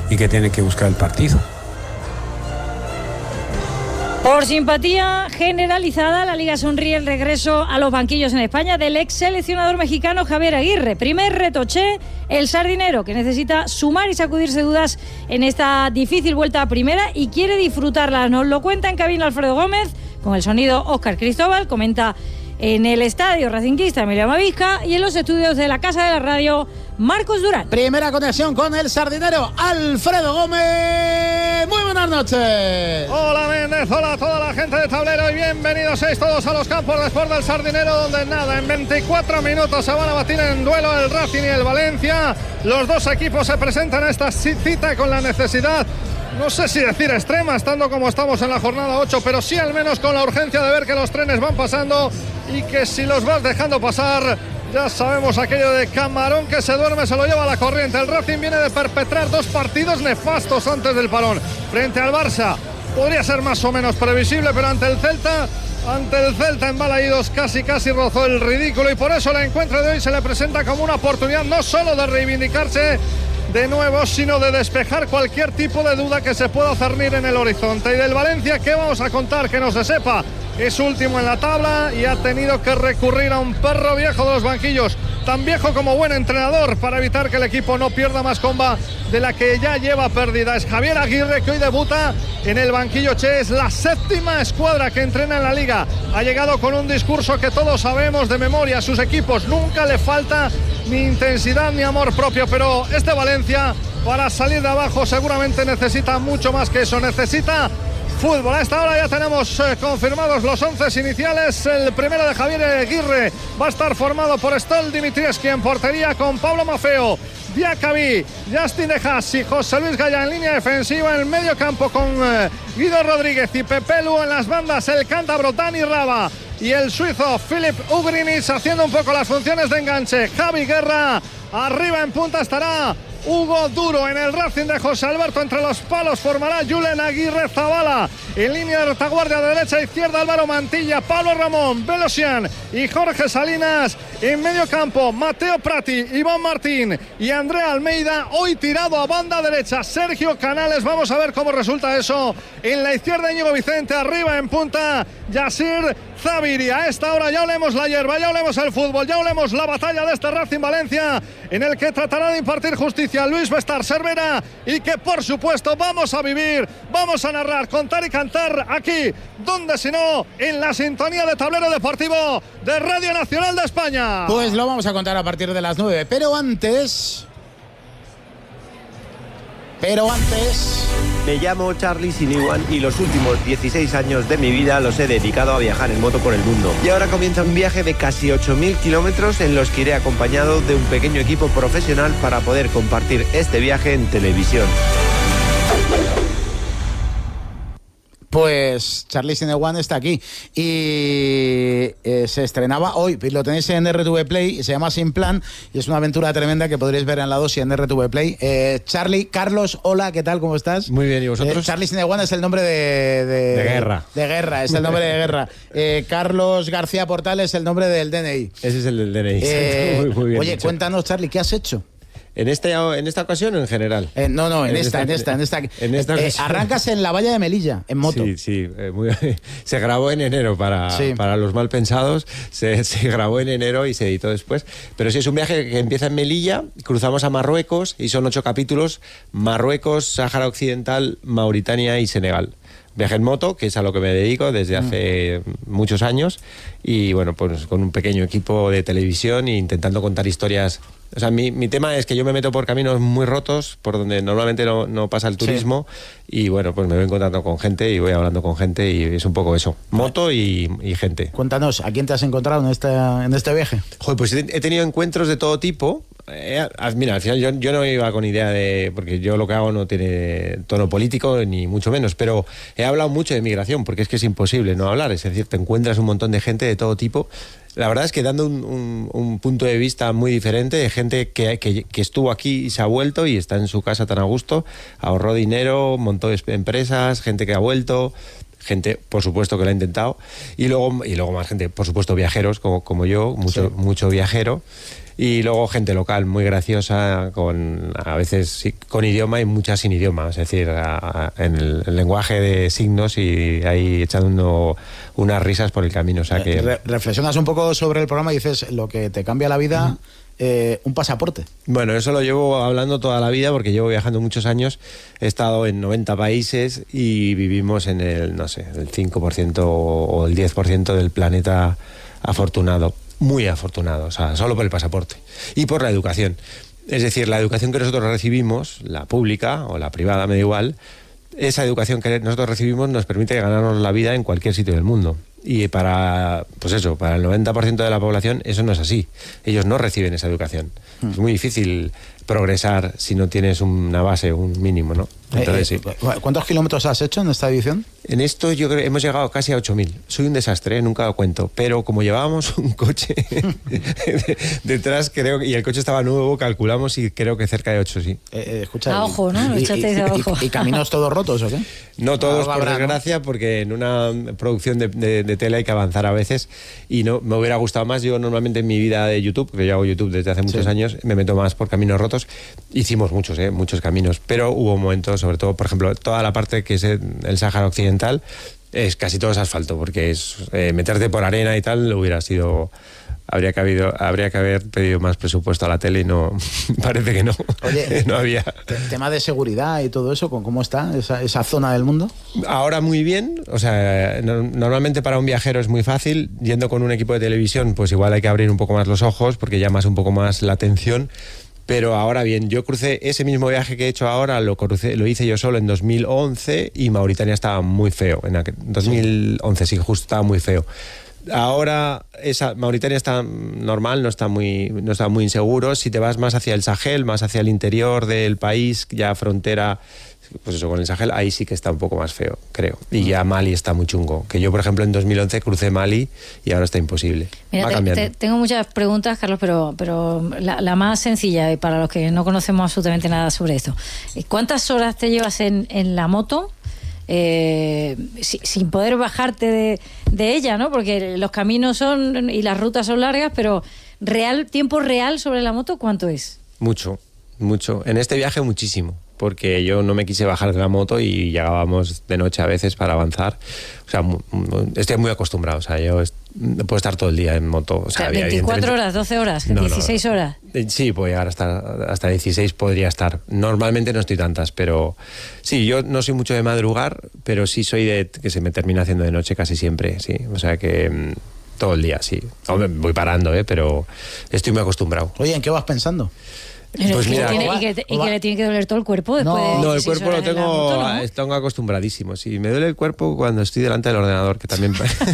y que tiene que buscar el partido. Por simpatía generalizada, la Liga sonríe el regreso a los banquillos en España del ex seleccionador mexicano Javier Aguirre. Primer reto, Che, el sardinero, que necesita sumar y sacudirse dudas en esta difícil vuelta a primera y quiere disfrutarla. Nos lo cuenta en cabina Alfredo Gómez, con el sonido Óscar Cristóbal, comenta en el estadio racinguista Emilio Amavisca y en los estudios de la Casa de la Radio Marcos Durán. Primera conexión con el sardinero Alfredo Gómez. Muy buenas noches. Hola Méndez, hola a toda la gente de Tablero y bienvenidos todos a los campos de Sport del Sardinero, donde nada, en 24 minutos se van a batir en duelo el Racing y el Valencia. Los dos equipos se presentan a esta cita con la necesidad, no sé si decir extrema, estando como estamos en la jornada 8, pero sí al menos con la urgencia de ver que los trenes van pasando y que si los vas dejando pasar, ya sabemos aquello de camarón que se duerme, se lo lleva a la corriente. El Racing viene de perpetrar dos partidos nefastos antes del parón. Frente al Barça podría ser más o menos previsible, pero ante el Celta en Balaídos casi rozó el ridículo, y por eso el encuentro de hoy se le presenta como una oportunidad no solo de reivindicarse de nuevo, sino de despejar cualquier tipo de duda que se pueda cernir en el horizonte. Y del Valencia, ¿qué vamos a contar que no se sepa? Es último en la tabla y ha tenido que recurrir a un perro viejo de los banquillos, tan viejo como buen entrenador, para evitar que el equipo no pierda más comba de la que ya lleva perdida. Es Javier Aguirre, que hoy debuta en el banquillo. Che, es la séptima escuadra que entrena en la Liga. Ha llegado con un discurso que todos sabemos de memoria. A sus equipos nunca le falta ni intensidad ni amor propio, pero este Valencia, para salir de abajo, seguramente necesita mucho más que eso. Necesita fútbol. A esta hora ya tenemos confirmados los 11 iniciales. El primero de Javier Aguirre va a estar formado por Stol Dimitrievski en portería, con Pablo Maffeo, Diakabi, Justin De Haas y José Luis Gaya en línea defensiva. En el medio campo con Guido Rodríguez y Pepe Lu. En las bandas el cántabro Dani Raba y el suizo Filip Ugrinis haciendo un poco las funciones de enganche. Javi Guerra. Arriba en punta estará Hugo Duro. En el Racing de José Alberto, entre los palos, formará Julen Aguirre Zabala. En línea de retaguardia de derecha a izquierda, Álvaro Mantilla, Pablo Ramón, Belosian y Jorge Salinas. En medio campo, Mateo Prati, Iván Martín y Andrea Almeida. Hoy tirado a banda derecha, Sergio Canales. Vamos a ver cómo resulta eso. En la izquierda, Íñigo Vicente. Arriba en punta, Yasir Zaviri. A esta hora ya olemos la hierba, ya olemos el fútbol, ya olemos la batalla de este Racing Valencia, en el que tratará de impartir justicia Luis Bestar Cervera, y que por supuesto vamos a vivir, vamos a narrar, contar y cantar aquí, donde si no, en la sintonía de Tablero Deportivo de Radio Nacional de España. Pues lo vamos a contar a partir de las 9, pero antes... Me llamo Charlie Siniwan y los últimos 16 años de mi vida los he dedicado a viajar en moto por el mundo. Y ahora comienza un viaje de casi 8.000 kilómetros en los que iré acompañado de un pequeño equipo profesional para poder compartir este viaje en televisión. Pues Charlie Sinewan está aquí y se estrenaba hoy, lo tenéis en RTV Play, se llama Sin Plan y es una aventura tremenda que podréis ver en la 2 y en RTV Play. Charlie, Carlos, hola, ¿qué tal? ¿Cómo estás? Muy bien, ¿y vosotros? Charlie Sinewan es el nombre de guerra. De guerra, es el nombre de guerra. Carlos García Portal es el nombre del DNI. Ese es el del DNI. Muy bien oye, dicho. Cuéntanos, Charlie, ¿qué has hecho? ¿En esta ocasión o en general? No, en esta. Arrancas en la valla de Melilla, en moto. Sí. Se grabó en enero para los mal pensados. Se grabó en enero y se editó después. Pero sí, es un viaje que empieza en Melilla, cruzamos a Marruecos y son 8 capítulos. Marruecos, Sáhara Occidental, Mauritania y Senegal. Viaje en moto, que es a lo que me dedico desde hace muchos años, y bueno, pues con un pequeño equipo de televisión e intentando contar historias. O sea, mi tema es que yo me meto por caminos muy rotos, por donde normalmente no pasa el turismo, y bueno, pues me voy encontrando con gente y voy hablando con gente, y es un poco eso, moto y gente. Cuéntanos, ¿a quién te has encontrado en este viaje? Joder, pues he tenido encuentros de todo tipo. Mira, al final yo no iba con idea de... Porque yo lo que hago no tiene tono político, ni mucho menos, pero he hablado mucho de migración, porque es que es imposible no hablar. Es decir, te encuentras un montón de gente de todo tipo. La verdad es que dando un punto de vista muy diferente, de gente que estuvo aquí y se ha vuelto y está en su casa tan a gusto, ahorró dinero, montó empresas, gente que ha vuelto... Gente, por supuesto, que lo ha intentado, y luego más gente, por supuesto, viajeros como yo, mucho viajero. Y luego gente local muy graciosa, a veces con idioma y muchas sin idioma, es decir, en el lenguaje de signos, y ahí echando unas risas por el camino. O sea que reflexionas un poco sobre el programa y dices lo que te cambia la vida. Un pasaporte. Bueno, eso lo llevo hablando toda la vida porque llevo viajando muchos años. He estado en 90 países y vivimos en el 5% o el 10% del planeta afortunado. Muy afortunado, o sea, solo por el pasaporte. Y por la educación. Es decir, la educación que nosotros recibimos, la pública o la privada, me da igual, esa educación que nosotros recibimos nos permite ganarnos la vida en cualquier sitio del mundo. Y para el 90% de la población eso no es así. Ellos no reciben esa educación. Es muy difícil progresar si no tienes una base, un mínimo, ¿no? Entonces, sí. ¿Cuántos kilómetros has hecho en esta edición? En esto yo creo que hemos llegado casi a 8.000. Soy un desastre, nunca lo cuento. Pero como llevábamos un coche detrás, creo, y el coche estaba nuevo, calculamos y creo que cerca de 8, sí. Escucha, ojo, ¿no? ¿Y caminos todos rotos o qué? No todos, por desgracia, porque en una producción de tele hay que avanzar a veces, y no me hubiera gustado más. Yo normalmente en mi vida de YouTube, que yo hago YouTube desde hace muchos años, me meto más por caminos rotos. Hicimos muchos caminos, pero hubo momentos, sobre todo, por ejemplo, toda la parte que es el Sáhara Occidental, es casi todo es asfalto, porque es meterte por arena y tal, hubiera sido... Habría que haber pedido más presupuesto a la tele y no, parece que no. Oye, no había. Tema de seguridad y todo eso, ¿cómo está esa zona del mundo? Ahora muy bien, o sea, normalmente para un viajero es muy fácil. Yendo con un equipo de televisión, pues igual hay que abrir un poco más los ojos porque llamas un poco más la atención. Pero ahora bien, yo crucé ese mismo viaje que he hecho ahora, lo hice yo solo en 2011 y Mauritania estaba muy feo. En 2011 sí, justo estaba muy feo. Ahora Mauritania está normal, no está muy inseguro. Si te vas más hacia el Sahel, más hacia el interior del país, ya frontera, pues eso, con el Sahel, ahí sí que está un poco más feo, creo. Y ya Mali está muy chungo. Que yo, por ejemplo, en 2011 crucé Mali y ahora está imposible. Mira, tengo muchas preguntas, Carlos, pero la más sencilla, para los que no conocemos absolutamente nada sobre esto. ¿Cuántas horas te llevas en la moto? Sin poder bajarte de ella, ¿no? Porque los caminos y las rutas son largas, pero tiempo real sobre la moto, ¿cuánto es? Mucho. En este viaje muchísimo, porque yo no me quise bajar de la moto y llegábamos de noche a veces para avanzar. O sea, estoy muy acostumbrado. O sea, yo puedo estar todo el día en moto. O sea, 24 horas, 12 horas, 16 horas. Sí, puedo llegar hasta 16, podría estar. Normalmente no estoy tantas, pero sí, yo no soy mucho de madrugar, pero sí soy de que se me termina haciendo de noche casi siempre, sí. O sea que todo el día, sí. Hombre, voy parando, pero estoy muy acostumbrado. Oye, ¿en qué vas pensando? Pues mira, que le tiene que doler todo el cuerpo después de no, el cuerpo lo tengo acostumbradísimo. Sí, me duele el cuerpo cuando estoy delante del ordenador, que también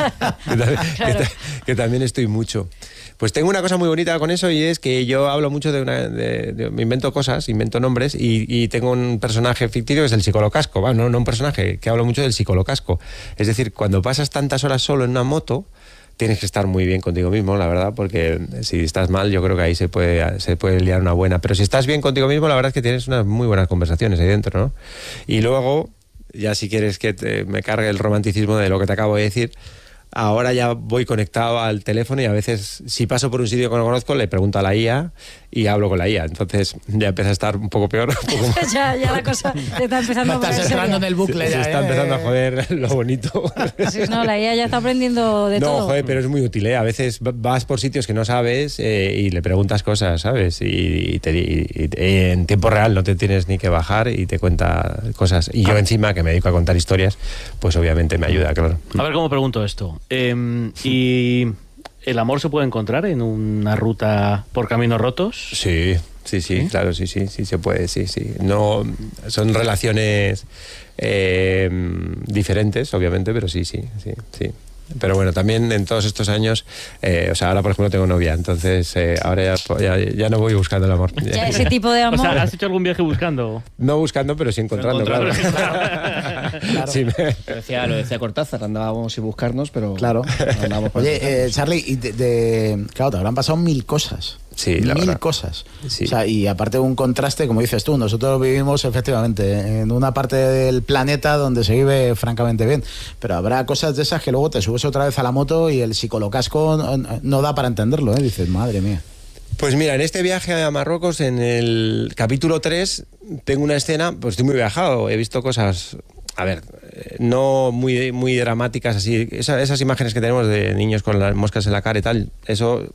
que también estoy mucho. Pues tengo una cosa muy bonita con eso, y es que yo hablo mucho me invento cosas, invento nombres, y tengo un personaje ficticio que es el psicolocasco. Bueno, no un personaje, que hablo mucho del psicolocasco. Es decir, cuando pasas tantas horas solo en una moto, tienes que estar muy bien contigo mismo, la verdad, porque si estás mal, yo creo que ahí se puede liar una buena. Pero si estás bien contigo mismo, la verdad es que tienes unas muy buenas conversaciones ahí dentro, ¿no? Y luego, ya si quieres que me cargue el romanticismo de lo que te acabo de decir, ahora ya voy conectado al teléfono y a veces, si paso por un sitio que no conozco, le pregunto a la IA y hablo con la IA. Entonces ya empieza a estar un poco peor. ya la cosa está empezando a ponerse. Estás entrando en el bucle ya. Se está empezando a joder lo bonito. No, la IA ya está aprendiendo de todo. No, joder, pero es muy útil, ¿eh? A veces vas por sitios que no sabes y le preguntas cosas, ¿sabes? Y en tiempo real no te tienes ni que bajar y te cuenta cosas. Y yo encima, que me dedico a contar historias, pues obviamente me ayuda, claro. A ver cómo pregunto esto. ¿Y el amor se puede encontrar en una ruta por caminos rotos? Sí, claro, sí se puede, sí. No, son relaciones diferentes, obviamente, pero sí. Pero bueno, también en todos estos años, o sea, ahora por ejemplo tengo novia, entonces ahora ya no voy buscando el amor. Ya ese tipo de amor. O sea, ¿has hecho algún viaje buscando? No buscando, pero sí encontrando, claro. Sí, Lo decía Cortázar, andábamos sin buscarnos, pero claro. Oye, Charlie, claro, te habrán pasado 1000 cosas. Sí, la verdad. 1000 cosas. Sí. O sea, y aparte un contraste, como dices tú, nosotros vivimos efectivamente en una parte del planeta donde se vive francamente bien, pero habrá cosas de esas que luego te subes otra vez a la moto y el psicolocasco no da para entenderlo, ¿eh? Dices, madre mía. Pues mira, en este viaje a Marruecos, en el capítulo 3, tengo una escena, pues estoy muy viajado, he visto cosas, a ver, no muy dramáticas así, esas imágenes que tenemos de niños con las moscas en la cara y tal, eso